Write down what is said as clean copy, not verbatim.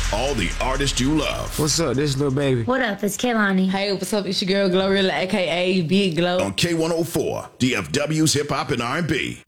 all the artists you love. What's up, this little baby? What up, it's Kehlani. Hey, what's up? It's your girl Glorilla, aka Big Glow. On K104, DFW's Hip Hop and R&B.